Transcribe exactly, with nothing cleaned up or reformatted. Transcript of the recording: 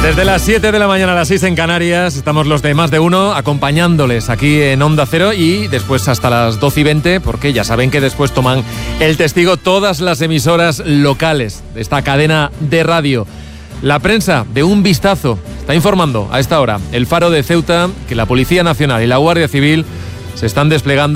Desde las siete de la mañana a las seis en Canarias, estamos los de Más de Uno acompañándoles aquí en Onda Cero y después hasta las doce y veinte, porque ya saben que después toman el testigo todas las emisoras locales de esta cadena de radio. La prensa, de un vistazo, está informando a esta hora El Faro de Ceuta que la Policía Nacional y la Guardia Civil se están desplegando